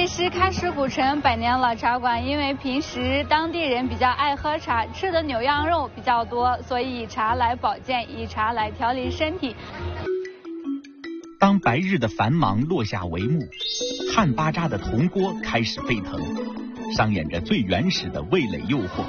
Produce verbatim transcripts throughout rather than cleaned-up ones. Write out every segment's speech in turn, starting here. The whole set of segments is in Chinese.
里是喀什古城百年老茶馆，因为平时当地人比较爱喝茶，吃的牛羊肉比较多，所以以茶来保健，以茶来调理身体。 当白日的繁忙落下帷幕，汉巴扎的铜锅开始沸腾，上演着最原始的味蕾诱惑。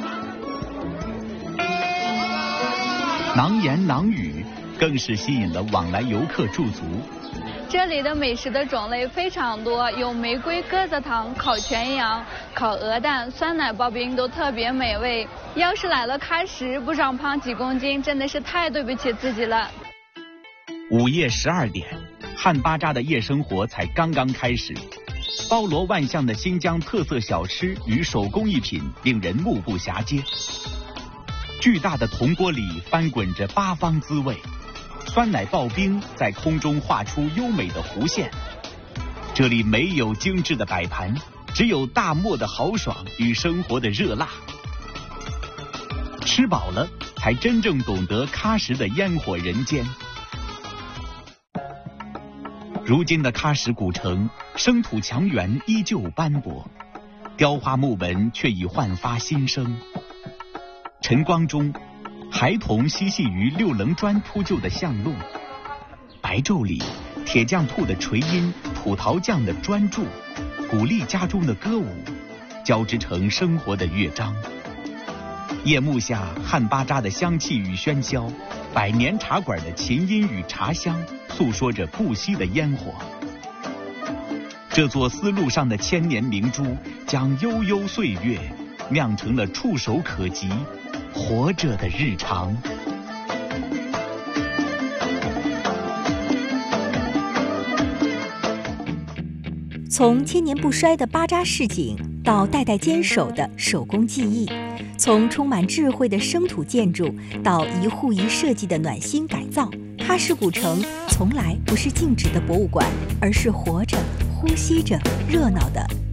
囊言囊语更是吸引了往来游客驻足。 这里的美食的种类非常多，有玫瑰鸽子汤、烤全羊、烤鹅蛋、酸奶刨冰都特别美味。要是来了喀什不长胖几公斤，真的是太对不起自己了。 午夜十二点，汉巴扎的夜生活才刚刚开始，包罗万象的新疆特色小吃与手工艺品令人目不暇接。巨大的铜锅里翻滚着八方滋味，酸奶刨冰在空中画出优美的弧线。这里没有精致的摆盘，只有大漠的豪爽与生活的热辣。吃饱了，才真正懂得喀什的烟火人间。如今的喀什古城，生土墙垣依旧斑驳，雕花木纹却已焕发新生。晨光中，孩童嬉戏于六棱砖铺就的巷路，白昼里，铁匠铺的锤音、葡萄匠的专注、鼓励家中的歌舞，交织成生活的乐章。夜幕下，汉巴扎的香气与喧嚣，百年茶馆的琴音与茶香，诉说着不息的烟火。这座丝路上的千年明珠，将悠悠岁月酿成了触手可及、活着的日常。 从千年不衰的巴扎市井，到代代坚守的手工技艺，从充满智慧的生土建筑，到一户一设计的暖心改造，喀什古城从来不是静止的博物馆，而是活着、呼吸着、热闹的